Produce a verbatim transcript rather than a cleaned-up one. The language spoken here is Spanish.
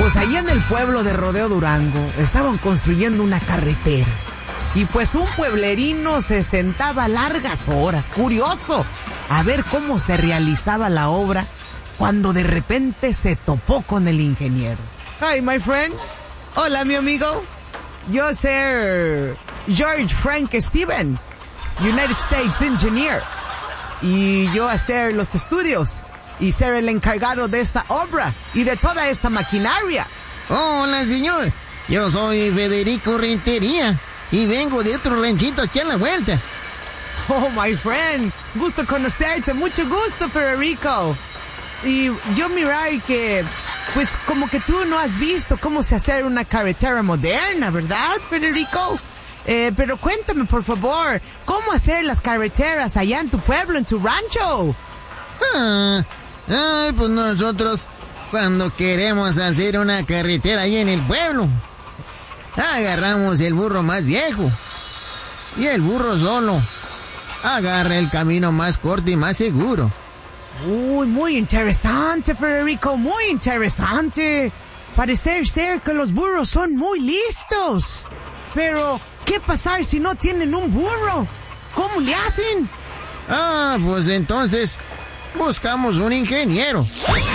Pues ahí en el pueblo de Rodeo Durango estaban construyendo una carretera. Y pues un pueblerino se sentaba largas horas, curioso, a ver cómo se realizaba la obra, cuando de repente se topó con el ingeniero. Hi, my friend. Hola, mi amigo. Yo soy George Frank Steven, United States Engineer. Y yo hacer los estudios y ser el encargado de esta obra y de toda esta maquinaria. Hola, señor. Yo soy Federico Rentería y vengo de otro ranchito aquí a la vuelta. Oh, my friend. Gusto conocerte. Mucho gusto, Federico. Y yo mirar que, pues, como que tú no has visto cómo se hace una carretera moderna, ¿verdad, Federico? Eh, pero cuéntame, por favor, ¿cómo hacer las carreteras allá en tu pueblo, en tu rancho? Ah, ay, pues nosotros, cuando queremos hacer una carretera ahí en el pueblo, agarramos el burro más viejo. Y el burro solo agarra el camino más corto y más seguro. Uy, muy interesante, Federico, muy interesante. Parece ser que los burros son muy listos. Pero, ¿qué pasar si no tienen un burro? ¿Cómo le hacen? Ah, pues entonces buscamos un ingeniero.